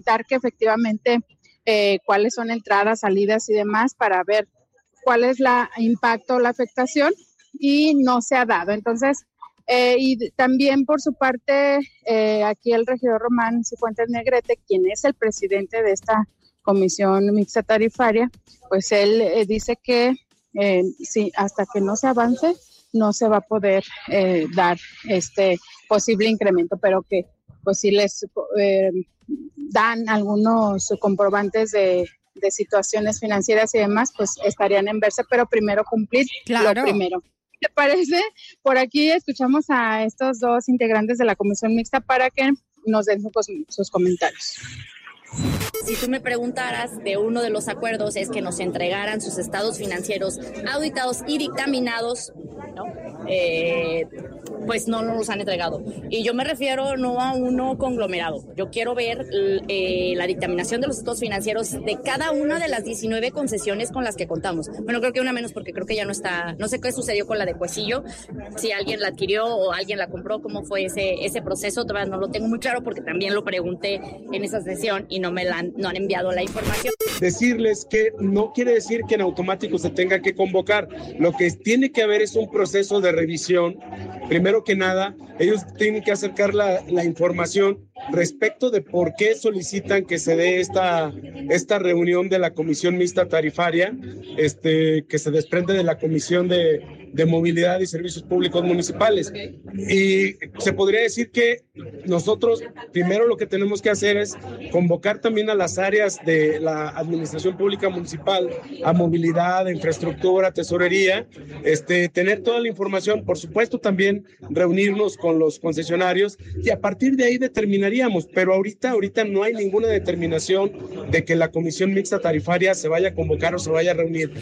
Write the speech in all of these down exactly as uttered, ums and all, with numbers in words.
que efectivamente eh, cuáles son entradas, salidas y demás para ver cuál es el impacto o la afectación y no se ha dado. Entonces, eh, y también por su parte, eh, aquí el regidor Román Cifuentes Negrete, quien es el presidente de esta comisión mixta tarifaria, pues él eh, dice que eh, sí, hasta que no se avance, no se va a poder eh, dar este posible incremento, pero que pues sí les eh, dan algunos comprobantes de, de situaciones financieras y demás, pues estarían en verse, pero primero cumplir claro. Lo primero. ¿Te parece? Por aquí escuchamos a estos dos integrantes de la comisión mixta para que nos den sus, sus comentarios. Si tú me preguntaras, de uno de los acuerdos es que nos entregaran sus estados financieros auditados y dictaminados, ¿no? Eh, pues no nos los han entregado. Y yo me refiero no a uno conglomerado. Yo quiero ver eh, la dictaminación de los estados financieros de cada una de las diecinueve concesiones con las que contamos. Bueno, creo que una menos porque creo que ya no está, no sé qué sucedió con la de Cuecillo, si alguien la adquirió o alguien la compró, cómo fue ese, ese proceso, todavía no lo tengo muy claro porque también lo pregunté en esa sesión y no me la han, no han enviado la información. Decirles que no quiere decir que en automático se tenga que convocar. Lo que tiene que haber es un proceso de revisión. Primero que nada, ellos tienen que acercar la, la información respecto de por qué solicitan que se dé esta, esta reunión de la Comisión Mixta Tarifaria, este, que se desprende de la Comisión de, de Movilidad y Servicios Públicos Municipales. Y se podría decir que nosotros primero lo que tenemos que hacer es convocar también a las áreas de la Administración Pública Municipal, a movilidad, a infraestructura, a tesorería, este, tener toda la información, por supuesto también reunirnos con los concesionarios y a partir de ahí determinaríamos, pero ahorita, ahorita no hay ninguna determinación de que la Comisión Mixta Tarifaria se vaya a convocar o se vaya a reunir.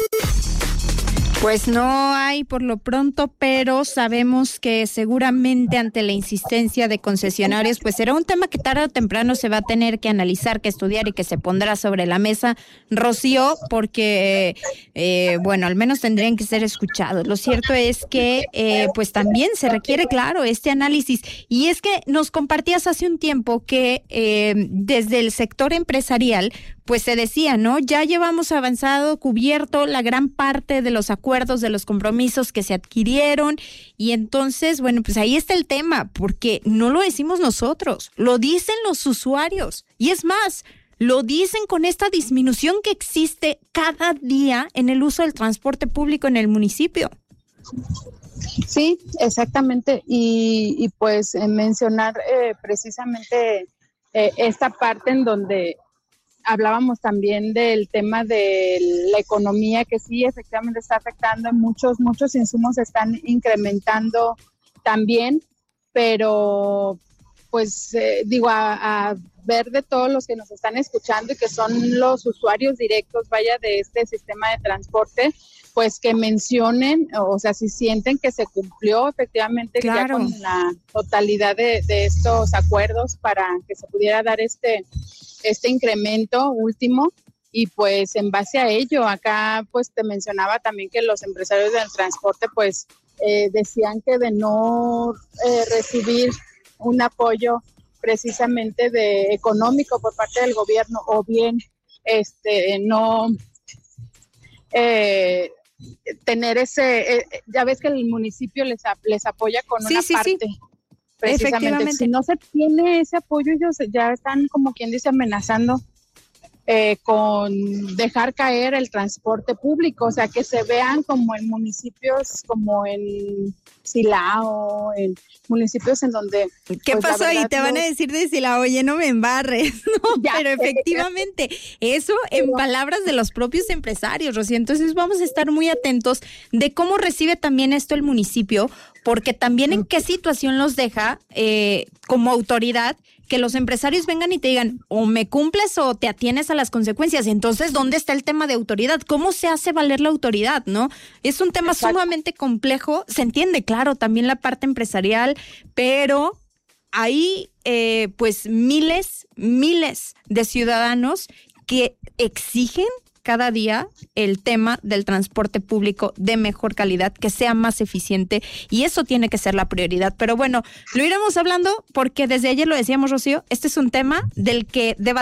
Pues no hay por lo pronto, pero sabemos que seguramente ante la insistencia de concesionarios, pues será un tema que tarde o temprano se va a tener que analizar, que estudiar y que se pondrá sobre la mesa, Rocío, porque, eh, bueno, al menos tendrían que ser escuchados. Lo cierto es que, eh, pues también se requiere, claro, este análisis. Y es que nos compartías hace un tiempo que eh, desde el sector empresarial, pues se decía, ¿no? Ya llevamos avanzado, cubierto la gran parte de los acuerdos, de los compromisos que se adquirieron y entonces, bueno, pues ahí está el tema, porque no lo decimos nosotros, lo dicen los usuarios y es más, lo dicen con esta disminución que existe cada día en el uso del transporte público en el municipio. Sí, exactamente, y, y pues eh, mencionar eh, precisamente eh, esta parte en donde hablábamos también del tema de la economía, que sí, efectivamente está afectando, en muchos, muchos insumos se están incrementando también, pero pues eh, digo, a, a ver de todos los que nos están escuchando y que son los usuarios directos, vaya, de este sistema de transporte, pues que mencionen, o sea, si sienten que se cumplió efectivamente claro. ya con la totalidad de, de estos acuerdos para que se pudiera dar este, este incremento último y pues en base a ello, acá pues te mencionaba también que los empresarios del transporte pues eh, decían que de no eh, recibir un apoyo precisamente de económico por parte del gobierno o bien este no eh, tener ese, eh, ya ves que el municipio les, les apoya con sí, una sí, parte, sí. precisamente, si no se tiene ese apoyo, ellos ya están como quien dice amenazando eh, con dejar caer el transporte público, o sea, que se vean como en municipios como en Silao, en municipios en donde... ¿Qué pues, pasó ahí? Te no, van a decir de Silao, oye, no me embarres, ¿no? Ya, pero efectivamente, eso en pero, palabras de los propios empresarios, Rocío, entonces vamos a estar muy atentos de cómo recibe también esto el municipio, porque también en qué situación los deja eh, como autoridad que los empresarios vengan y te digan o me cumples o te atienes a las consecuencias. Entonces, ¿dónde está el tema de autoridad? ¿Cómo se hace valer la autoridad, no? Es un tema Exacto. sumamente complejo. Se entiende, claro, también la parte empresarial, pero hay eh, pues miles, miles de ciudadanos que exigen cada día el tema del transporte público de mejor calidad, que sea más eficiente, y eso tiene que ser la prioridad. Pero bueno, lo iremos hablando porque desde ayer lo decíamos, Rocío, este es un tema del que deba